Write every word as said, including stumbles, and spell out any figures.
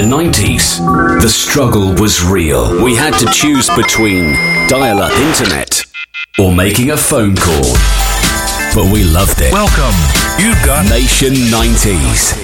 the nineties, the struggle was real. We had to choose between dial-up internet or making a phone call. But we loved it. Welcome. You've got Nation nineties.